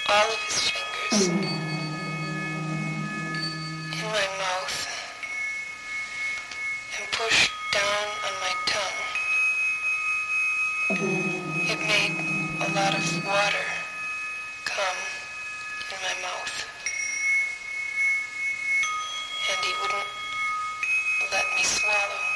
all of his fingers in my mouth and pushed down on my tongue. It made a lot of water come in my mouth, and he wouldn't let me swallow.